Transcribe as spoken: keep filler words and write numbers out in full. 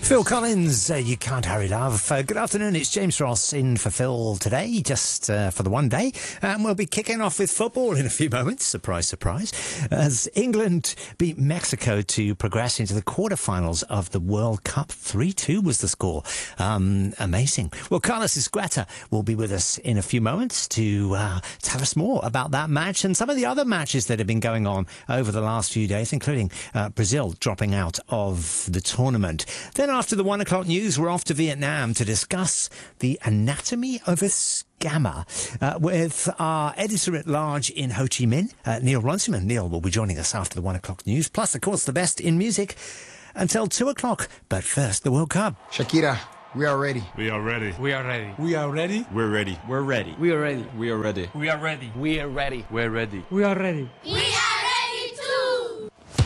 Phil Collins, uh, You Can't Hurry Love. Uh, good afternoon, it's James Ross in for Phil today, just uh, for the one day. And we'll be kicking off with football in a few moments. Surprise, surprise. As England beat Mexico to progress into the quarterfinals of the World Cup. three two was the score. Um, amazing. Well, Carlos Esqueta will be with us in a few moments to uh, tell us more about that match and some of the other matches that have been going on over the last few days, including uh, Brazil dropping out of the tournament. Then after the one o'clock news, we're off to Vietnam to discuss the anatomy of a scammer uh, with our editor-at-large in Ho Chi Minh, uh, Neil Runciman. Neil will be joining us after the one o'clock news, plus, of course, the best in music until two o'clock. But first, the World Cup. Shakira, we are ready. We are ready. We are ready. We are ready. We're ready. We're ready. We are ready. We are ready. We are ready. We are ready. We're ready. We are ready. We